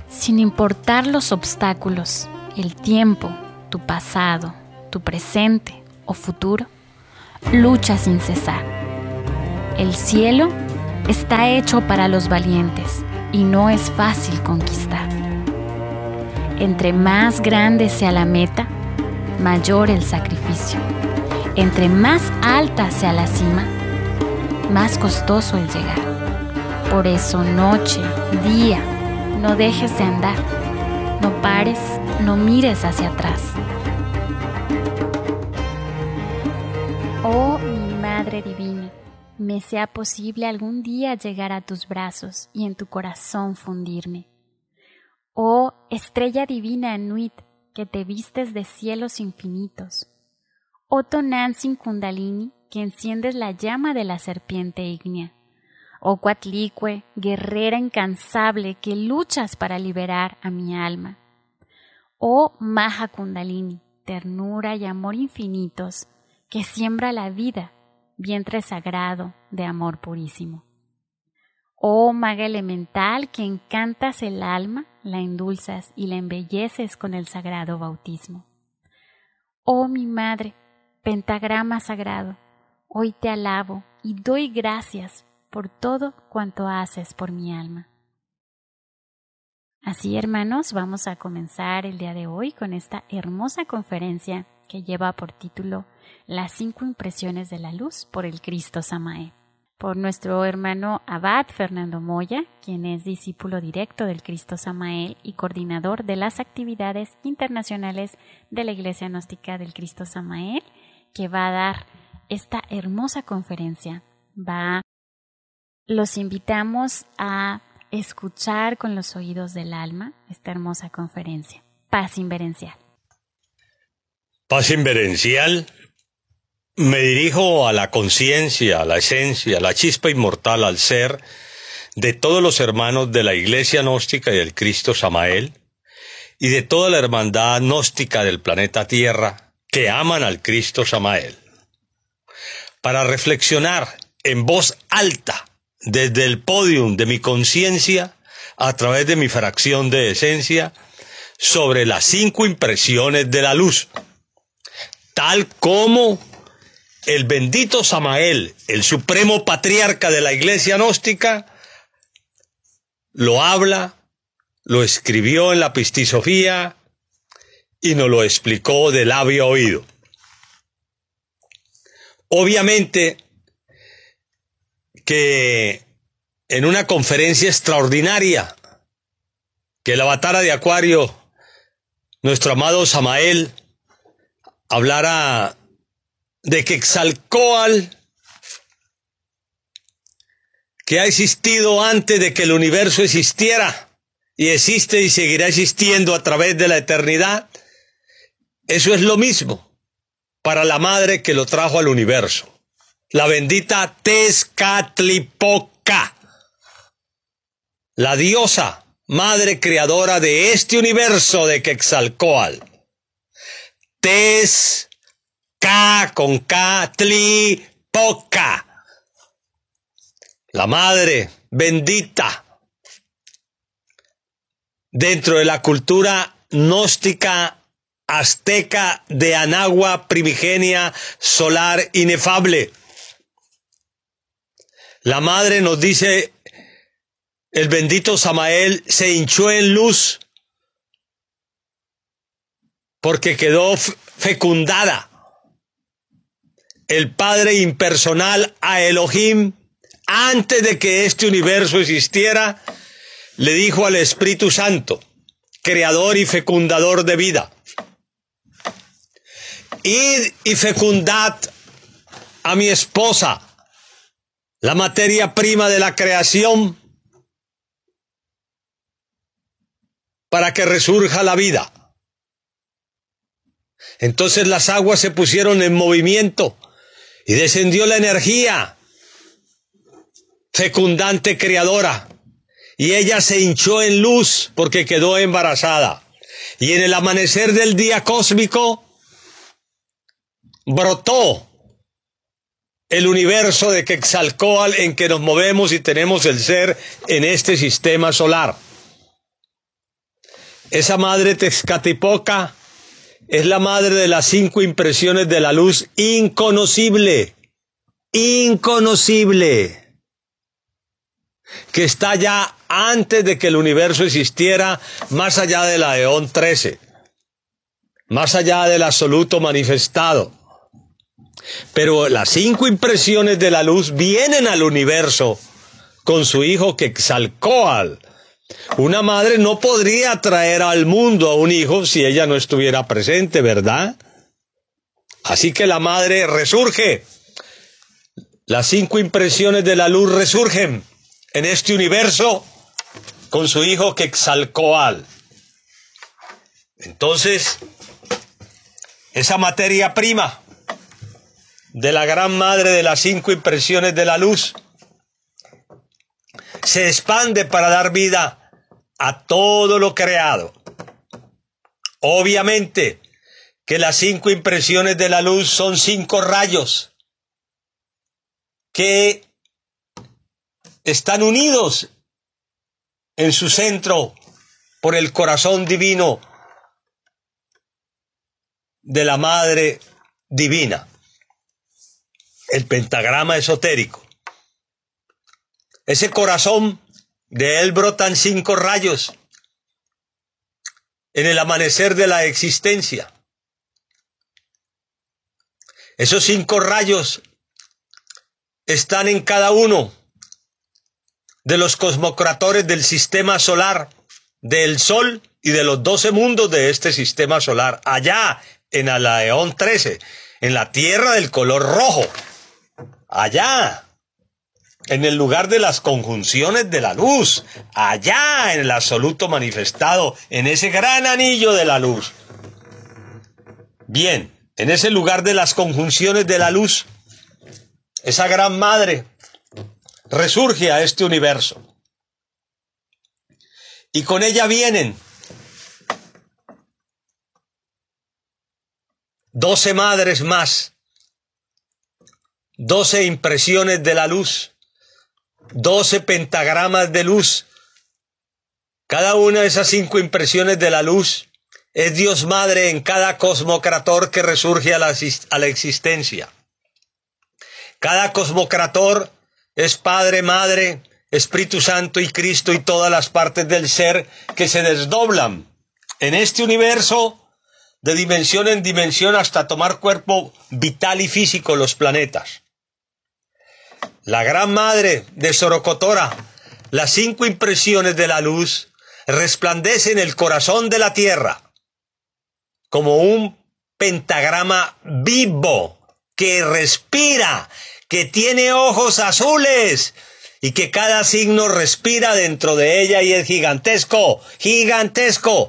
Sin importar los obstáculos, el tiempo, tu pasado, tu presente o futuro, lucha sin cesar. El cielo está hecho para los valientes y no es fácil conquistar. Entre más grande sea la meta, mayor el sacrificio. Entre más alta sea la cima, más costoso el llegar. Por eso noche, día, no dejes de andar. No pares, no mires hacia atrás. Oh, mi Madre Divina, me sea posible algún día llegar a tus brazos y en tu corazón fundirme. Oh, Estrella Divina Anuit, que te vistes de cielos infinitos. Oh, Tonantzin Kundalini, que enciendes la llama de la serpiente ígnea. Oh, Coatlicue, guerrera incansable que luchas para liberar a mi alma. Oh, Maha Kundalini, ternura y amor infinitos, que siembra la vida, vientre sagrado de amor purísimo. Oh, Maga Elemental, que encantas el alma, la endulzas y la embelleces con el sagrado bautismo. Oh, mi Madre, Pentagrama sagrado, hoy te alabo y doy gracias por todo cuanto haces por mi alma. Así, hermanos, vamos a comenzar el día de hoy con esta hermosa conferencia que lleva por título Las 5 impresiones de la luz por el Cristo Samael, por nuestro hermano Abad Fernando Moya, quien es discípulo directo del Cristo Samael y coordinador de las actividades internacionales de la Iglesia Gnóstica del Cristo Samael, que va a dar esta hermosa conferencia. Los invitamos a escuchar con los oídos del alma esta hermosa conferencia. Paz inverencial. Paz inverencial. Me dirijo a la conciencia, a la esencia, a la chispa inmortal, al ser de todos los hermanos de la Iglesia Gnóstica y del Cristo Samael y de toda la hermandad gnóstica del planeta Tierra que aman al Cristo Samael, para reflexionar en voz alta desde el podium de mi conciencia a través de mi fracción de esencia sobre las 5 impresiones de la luz, tal como el bendito Samael, el supremo patriarca de la Iglesia Gnóstica, lo habla, lo escribió en la Pistisofía y nos lo explicó de labio a oído. Obviamente que en una conferencia extraordinaria que el Avatara de Acuario, nuestro amado Samael, hablara de Quetzalcóatl, que ha existido antes de que el universo existiera y existe y seguirá existiendo a través de la eternidad. Eso es lo mismo para la madre que lo trajo al universo, la bendita Tezcatlipoca, la diosa madre creadora de este universo de Quetzalcóatl. Con K, Tlipoca, la madre bendita dentro de la cultura gnóstica azteca de Anagua primigenia solar inefable. La madre, nos dice el bendito Samael, se hinchó en luz porque quedó fecundada. El Padre impersonal a Elohim, antes de que este universo existiera, le dijo al Espíritu Santo, creador y fecundador de vida: id y fecundad a mi esposa, la materia prima de la creación, para que resurja la vida. Entonces las aguas se pusieron en movimiento y descendió la energía fecundante creadora, y ella se hinchó en luz porque quedó embarazada. Y en el amanecer del día cósmico brotó el universo de Quetzalcóatl en que nos movemos y tenemos el ser en este sistema solar. Esa madre Tezcatlipoca es la madre de las 5 impresiones de la luz, inconocible, que está ya antes de que el universo existiera, más allá de la Eón 13, más allá del absoluto manifestado. Pero las 5 impresiones de la luz vienen al universo con su hijo Quetzalcóatl. Una madre no podría traer al mundo a un hijo si ella no estuviera presente, ¿verdad? Así que la madre resurge. Las 5 impresiones de la luz resurgen en este universo con su hijo Quetzalcóatl. Entonces, esa materia prima de la gran madre de las 5 impresiones de la luz se expande para dar vida a todo lo creado. Obviamente que las 5 impresiones de la luz son 5 rayos que están unidos en su centro por el corazón divino de la Madre Divina, el pentagrama esotérico. Ese corazón, de él brotan 5 rayos en el amanecer de la existencia. Esos 5 rayos están en cada uno de los cosmocratores del sistema solar, del Sol y de los 12 mundos de este sistema solar, allá en la Eón 13, en la Tierra del color rojo, allá en el lugar de las conjunciones de la luz, allá en el absoluto manifestado, en ese gran anillo de la luz. Bien, en ese lugar de las conjunciones de la luz, esa gran madre resurge a este universo. Y con ella vienen 12 madres más, 12 impresiones de la luz, 12 pentagramas de luz. Cada una de esas 5 impresiones de la luz es Dios Madre en cada cosmocrator que resurge a la existencia. Cada cosmocrator es Padre, Madre, Espíritu Santo y Cristo y todas las partes del ser que se desdoblan en este universo de dimensión en dimensión hasta tomar cuerpo vital y físico los planetas. La gran madre de Sorocotora, las 5 impresiones de la luz, resplandece en el corazón de la Tierra como un pentagrama vivo que respira, que tiene ojos azules y que cada signo respira dentro de ella y es gigantesco, gigantesco.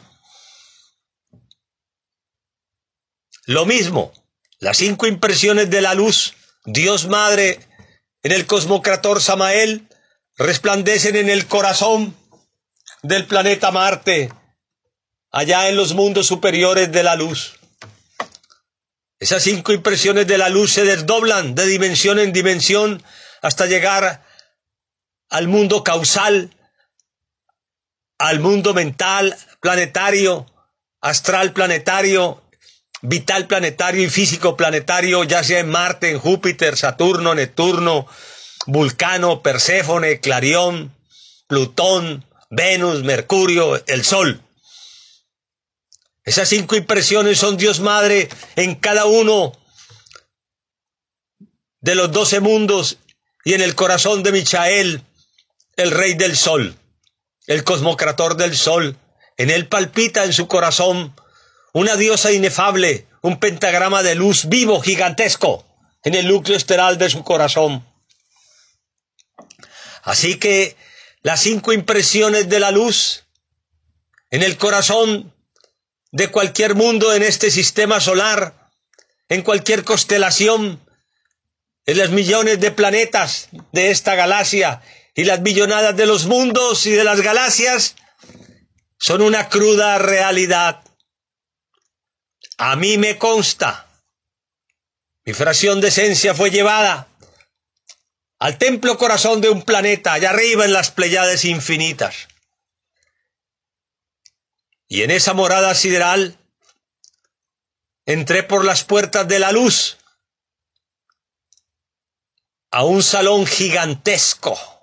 Lo mismo, las 5 impresiones de la luz, Dios Madre, en el cosmocrator Samael, resplandecen en el corazón del planeta Marte, allá en los mundos superiores de la luz. Esas 5 impresiones de la luz se desdoblan de dimensión en dimensión hasta llegar al mundo causal, al mundo mental planetario, astral planetario, vital planetario y físico planetario, ya sea en Marte, en Júpiter, Saturno, Neptuno, Vulcano, Perséfone, Clarión, Plutón, Venus, Mercurio, el Sol. Esas 5 impresiones son Dios Madre en cada uno de los 12 mundos y en el corazón de Michael, el rey del Sol, el cosmocrator del Sol. En él palpita en su corazón una diosa inefable, un pentagrama de luz vivo, gigantesco, en el núcleo estelar de su corazón. Así que las 5 impresiones de la luz en el corazón de cualquier mundo en este sistema solar, en cualquier constelación, en los millones de planetas de esta galaxia y las billonadas de los mundos y de las galaxias, son una cruda realidad. A mí me consta, mi fracción de esencia fue llevada al templo corazón de un planeta, allá arriba en las Pléyades infinitas. Y en esa morada sideral entré por las puertas de la luz a un salón gigantesco,